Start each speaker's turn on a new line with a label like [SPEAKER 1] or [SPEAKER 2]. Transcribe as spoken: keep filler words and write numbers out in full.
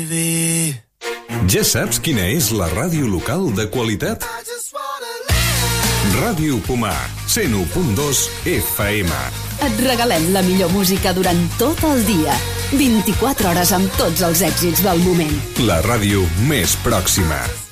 [SPEAKER 1] Ja saps quina és la ràdio local de qualitat? Ràdio Pomar, cent u punt dos F M.
[SPEAKER 2] Et regalem la millor música durant tot el dia. vint-i-quatre hores amb tots els èxits del moment.
[SPEAKER 1] La ràdio més pròxima.